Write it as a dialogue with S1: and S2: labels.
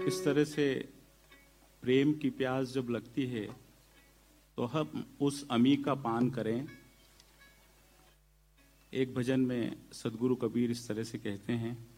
S1: इस तरह से प्रेम की प्यास जब लगती है तो हम उस अमी का पान करें। एक भजन में सदगुरु कबीर इस तरह से कहते हैं,